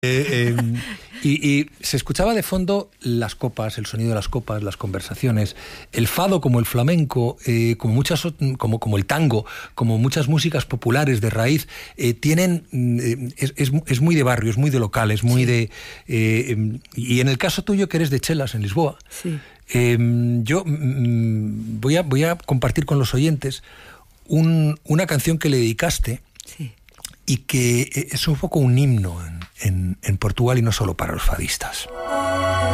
Y se escuchaba de fondo las copas, el sonido de las copas, las conversaciones, el fado como el flamenco, como el tango, como muchas músicas populares de raíz, es muy de barrio, es muy de local, es muy de... y en el caso tuyo, que eres de Chelas, en Lisboa, Sí. yo voy a compartir con los oyentes una canción que le dedicaste. Sí. Y que es un poco un himno en Portugal y no solo para los fadistas.